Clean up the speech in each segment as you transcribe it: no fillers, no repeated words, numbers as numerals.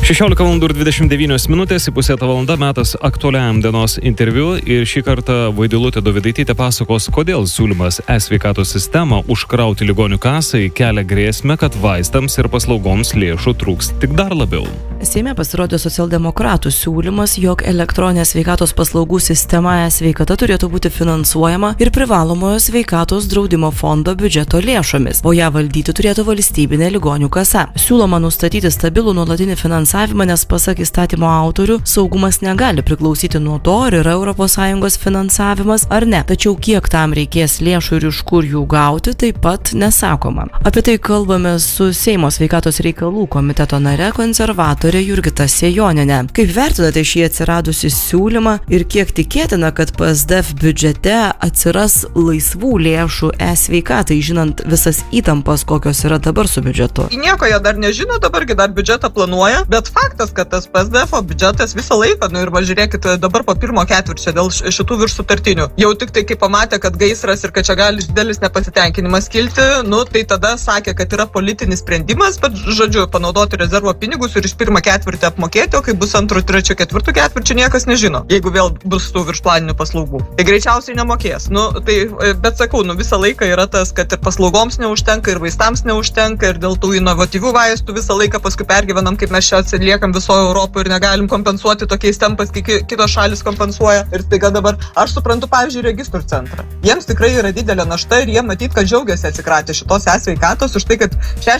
16:29 minutės, įpusėta valanda, metas aktualiam dienos interviu ir šį kartą Vaidilutė Dovydaitytė pasakos, kodėl siūlymas e-sveikatos sistemą užkrauti ligonių kasai kelia grėsmę, kad vaistams ir paslaugoms lėšų trūks tik dar labiau. Seime pasirodė socialdemokratų siūlymas, jog elektroninė sveikatos paslaugų sistema e-sveikata turėtų būti finansuojama ir privalomojo sveikatos draudimo fondo biudžeto lėšomis, o ją valdyti turėtų valstybinė ligonių kasa. Siūloma nustatyti stabilų nuolatinį finansavimą, nes pasak įstatymo autorių, saugumas negali priklausyti nuo to, ar yra ES finansavimas ar ne. Tačiau kiek tam reikės lėšų ir iš kur jų gauti, taip pat nesakoma. Apie tai kalbame su Seimo sveikatos reikalų komiteto nare konservatorė Jurgita Sejonienė. Kaip vertinate šį atsiradusį siūlymą ir kiek tikėtina, kad PSDF biudžete atsiras laisvų lėšų e-sveikatai, žinant visas įtampas, kokios yra dabar su biudžetu? Nieko jie dar nežino, dabargi dar biudžetą planuoja, bet faktas, kad tas PSDF biudžetas visą laiką, ir žiūrėkite, dabar po pirmo ketvirčio dėl šitų virš sutartinių, jau tik tai kai pamatė, kad gaisras ir kad čia gali didelis nepasitenkinimas kilti, tai tada sakė, kad yra politinis sprendimas, bet žodžiu, panaudoti rezervo pinigus ir iš pirmą ketvirtį apmokėti, o kai bus antro, trečio, ketvirto ketvirčio niekas nežino, jeigu vėl bus tų viršplaninių paslaugų. Tai greičiausiai nemokės. Bet sakau, visą laiką yra tas, kad ir paslaugoms neužtenka, ir vaistams neužtenka, ir dėl tų inovatyvių vaistų visą laiką paskui pergyvenam, kaip mes čia atsiliekam visoje Europoje ir negalim kompensuoti tokiais tempais, kai kitos šalis kompensuoja. Ir staiga dabar, aš suprantu, pavyzdžiui, registrų centrą. Jiems tikrai yra didelė našta ir jie matyt, kad džiaugiasi atsikratę šitos e-sveikatos už tai, kad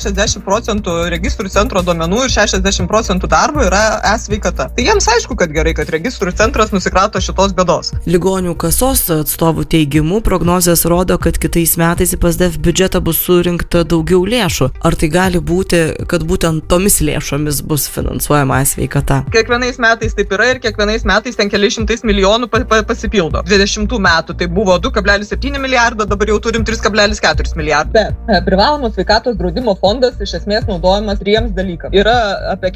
60% registrų centro duomenų ir 60% darbo yra e-sveikata. Tai jiems aišku, kad gerai, kad registrų centras nusikrato šitos bėdos. Ligonių kasos atstovų teigimu prognozės rodo, kad kitais metais į PSDF biudžetą bus surinkta daugiau lėšų. Ar tai gali būti, kad būtent tomis lėšomis bus finansuojama e-sveikata? Kiekvienais metais taip yra ir kiekvienais metais ten keliais šimtais milijonų pasipildo. 20 metų tai buvo 2,7 milijardo, dabar jau turim 3,4 milijardo. Privalomos sveikatos draudimo fondas iš esmės naudojamas triems dalykams. Yra apie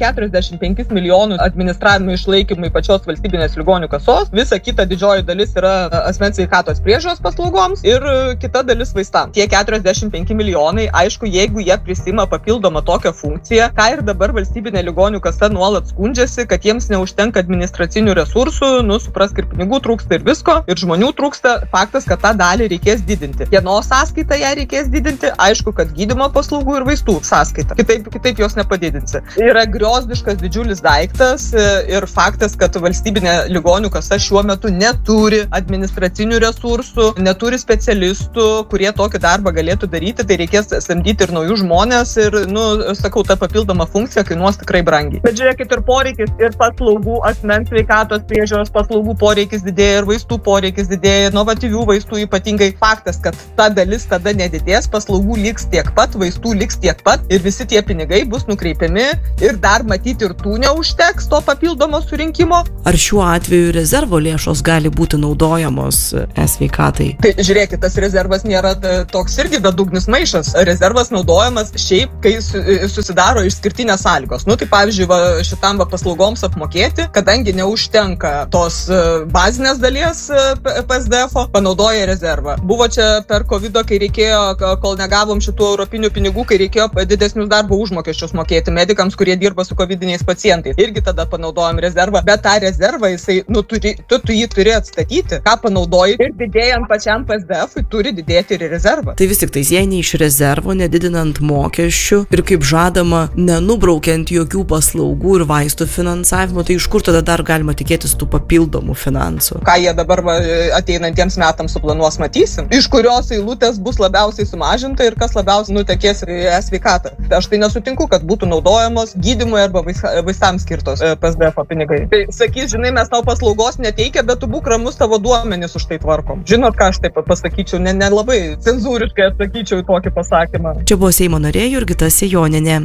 45 milijonų administravimo išlaikymui pačios valstybinės ligonių kasos, visa kita didžioji dalis yra asmens sveikatos priežiūros paslaugoms ir kita dalis vaistams. Tie 45 milijonai, aišku, jeigu jie prisima papildomą tokią funkciją, ką ir dabar valstybinė ligonių kasa nuolat skundžiasi, kad jiems neužtenka administracinių resursų, suprask, ir pinigų trūksta ir visko, ir žmonių trūksta, faktas, kad tą dalį reikės didinti. Kieno sąskaitą ją reikės didinti, aišku, kad gydymo paslaugų ir vaistų sąskaitą. Kitaip jos nepadidinsi. Yra griozdiškas didžiulis daiktas ir faktas, kad valstybinė ligonių kasa šiuo metu neturi administracinių resursų, neturi specialistų, kurie tokį darbą galėtų daryti, tai reikės samdyti ir naujus žmonės ir, sakau, ta papildoma funkcija kainuos tikrai brangiai. Bet žiūrėkit, ir poreikis, ir paslaugų, asmens sveikatos priežiūros paslaugų poreikis didėja, ir vaistų poreikis didėja, inovatyvių vaistų ypatingai. Faktas, kad ta dalis tada nedidės, paslaugų liks tiek pat, vaistų liks tiek pat ir visi tie pinigai bus nukreipiami ir dar matyti ir tų neužteks to papildomo surinkimo. Ar šiuo atveju rezervo lėšos gali būti naudojamos e-sveikatai? Tai žiūrėkit, tas rezervas nėra toks irgi bedugnis maišas. Rezervas naudojamas šiaip, kai susidaro išskirtinės sąlygos. Tai pavyzdžiui, šitam paslaugoms apmokėti, kadangi neužtenka tos bazinės dalies PSDF-o, panaudoja rezervą. Buvo čia per COVID, kai reikėjo, kol negavom šitų europinių pinigų, kai reikėjo didesnius darbo užmokesčius mokėti medikams, kurie dirba su covidiniais pacientais. Irgi tada panaudojom rezervą, bet tą rezervą jisai, tu jį turi atstatyti. Ką panaudoji ir didėjant pačiam PSDF-ui turi didėti ir rezervą. Tai vis tik tai jei ne iš rezervo, nedidinant mokesčių ir kaip žadama, nenubraukiant jokių paslaugų ir vaistų finansavimo, tai iš kur tada dar galima tikėtis tų papildomų finansų? Ką jie dabar ateinantiems metams suplanuos, matysim. Iš kurios eilutės bus labiausiai sumažinta ir kas labiausiai nutekės į e-sveikatą. Aš tai nesutinku, kad būtų naudojamos gydymui arba vaistams skirtos PSDF pinigai. Tai sakys, žinai, mes tau paslaugos neteikia, bet tu būk ramus, tavo duomenys už tai tvarkom. Žinot, ką aš taip pasakyčiau, nelabai cenzūriškai atsakyčiau į tokį pasakymą. Čia buvo Seimo narė Jurgita Sejonienė.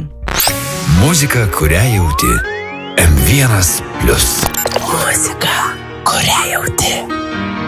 Muzika, kurią jauti. M1+. Muzika, kurią jauti.